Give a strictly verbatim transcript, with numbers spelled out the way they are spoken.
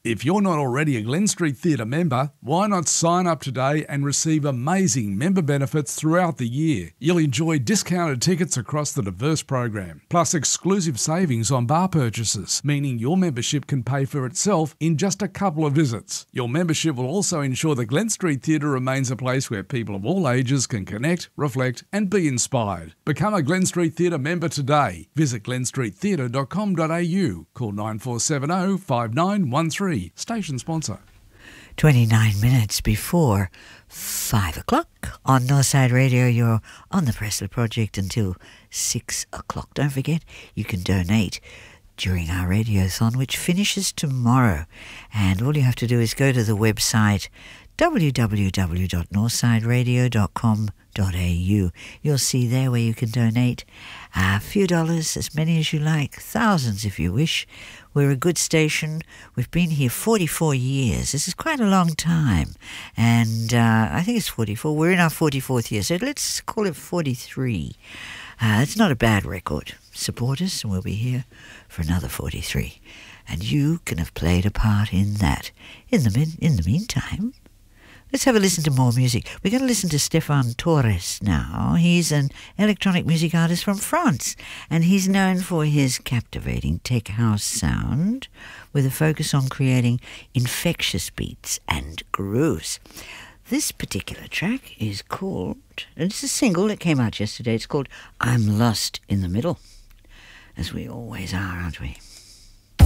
If you're not already a Glen Street Theatre member, why not sign up today and receive amazing member benefits throughout the year? You'll enjoy discounted tickets across the diverse program, plus exclusive savings on bar purchases, meaning your membership can pay for itself in just a couple of visits. Your membership will also ensure the Glen Street Theatre remains a place where people of all ages can connect, reflect and be inspired. Become a Glen Street Theatre member today. Visit glen street theatre dot com dot a u. Call nine four seven zero, five nine one three. Station sponsor. twenty-nine minutes before five o'clock on Northside Radio. You're on the Presley Project until six o'clock. Don't forget, you can donate during our radiothon, which finishes tomorrow. And all you have to do is go to the website w w w dot northside radio dot com dot a u. You'll see there where you can donate a few dollars, as many as you like, thousands if you wish. We're a good station. We've been here forty-four years. This is quite a long time. And uh, I think it's forty-four. We're in our forty-fourth year, so let's call it forty-three. Uh, it's not a bad record. Support us and we'll be here for another forty-three. And you can have played a part in that. In the, min- in the meantime, let's have a listen to more music. We're going to listen to Stefan Torres now. He's an electronic music artist from France, and he's known for his captivating tech house sound with a focus on creating infectious beats and grooves. This particular track is called, and it's a single that came out yesterday, it's called I'm Lost in the Middle, as we always are, aren't we?